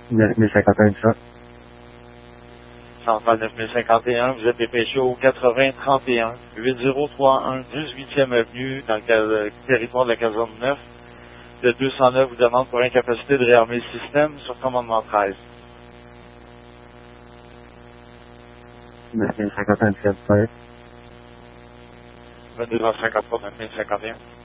9051, ça. Centrale 9051, vous êtes dépêché au 8031 8031 18e avenue dans le territoire de la caserne 9. Le 209 vous demande pour incapacité de réarmer le système sur commandement 13. 9051, ça. 22h53, 9051.